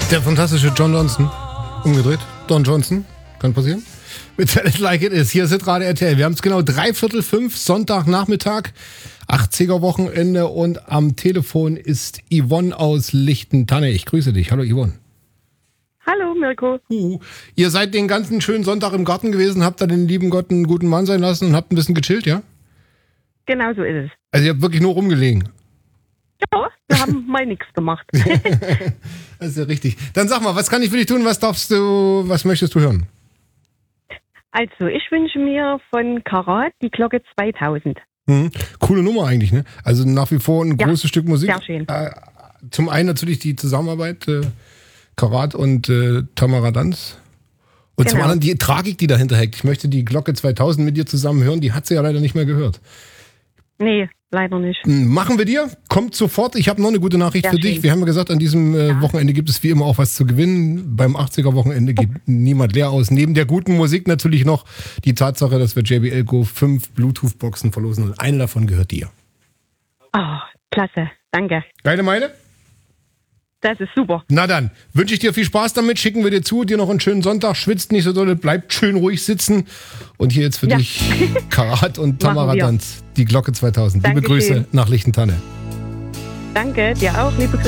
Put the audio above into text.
Der fantastische John Johnson. Umgedreht. Don Johnson. Kann passieren. Mit Tell It Like It Is. Hier ist Hitradio RTL. Wir haben es genau 4:45, Sonntagnachmittag, 80er-Wochenende und am Telefon ist Yvonne aus Lichtentanne. Ich grüße dich. Hallo Yvonne. Hallo Mirko. Ihr seid den ganzen schönen Sonntag im Garten gewesen, habt da den lieben Gott einen guten Mann sein lassen und habt ein bisschen gechillt, ja? Genau so ist es. Also ihr habt wirklich nur rumgelegen. Ja, wir haben mal nichts gemacht. Das ist ja richtig. Dann sag mal, was kann ich für dich tun? Was möchtest du hören? Also, ich wünsche mir von Karat die Glocke 2000. Coole Nummer eigentlich, ne? Also nach wie vor ein großes Stück Musik. Sehr schön. Zum einen natürlich die Zusammenarbeit, Karat und Tamara Danz. Und zum anderen die Tragik, die dahinter hängt. Ich möchte die Glocke 2000 mit dir zusammen hören, die hat sie ja leider nicht mehr gehört. Nee, leider nicht. Machen wir dir. Kommt sofort. Ich habe noch eine gute Nachricht für dich. Wir haben ja gesagt, an diesem Wochenende gibt es wie immer auch was zu gewinnen. Beim 80er-Wochenende geht niemand leer aus. Neben der guten Musik natürlich noch die Tatsache, dass wir JBL Go 5 Bluetooth-Boxen verlosen und eine davon gehört dir. Oh, klasse. Danke. Geile Meile? Das ist super. Na dann, wünsche ich dir viel Spaß damit, schicken wir dir zu, dir noch einen schönen Sonntag, schwitzt nicht so doll, bleibt schön ruhig sitzen. Und hier jetzt für dich Karat und Tamara Danz, die Glocke 2000. Liebe Dankeschön. Grüße nach Lichtentanne. Danke, dir auch, liebe Grüße.